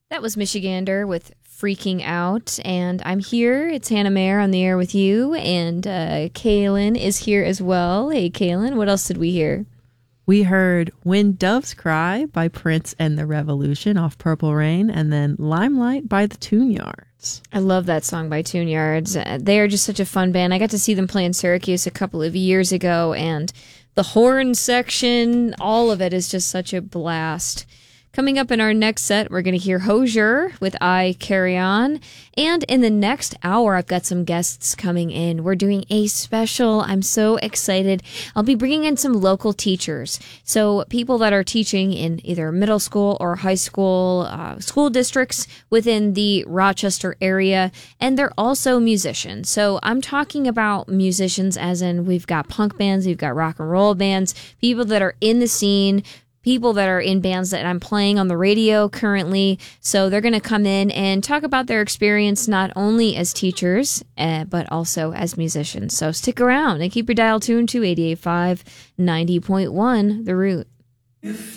That was Michigander with Freaking Out, and I'm here. It's Hannah Mayer on the air with you, and Kaylin is here as well. Hey, Kaylin, what else did we hear? We heard When Doves Cry by Prince and the Revolution off Purple Rain, and then Limelight by the Tune-Yards. I love that song by Tune-Yards. They are just such a fun band. I got to see them play in Syracuse a couple of years ago, and the horn section, all of it is just such a blast. Coming up in our next set, we're going to hear Hozier with I Carry On. And in the next hour, I've got some guests coming in. We're doing a special. I'm so excited. I'll be bringing in some local teachers. So people that are teaching in either middle school or high school, school districts within the Rochester area. And they're also musicians. So I'm talking about musicians as in we've got punk bands, we've got rock and roll bands, people that are in the scene, people that are in bands that I'm playing on the radio currently. So they're going to come in and talk about their experience not only as teachers, but also as musicians. So stick around and keep your dial tuned to 88.5, 90.1, The Root.